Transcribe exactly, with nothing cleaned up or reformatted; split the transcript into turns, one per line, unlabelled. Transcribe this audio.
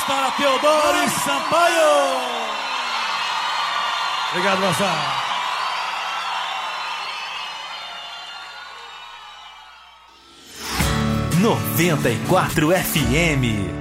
para Teodoro Sampaio. Obrigado, moça.
noventa e quatro F M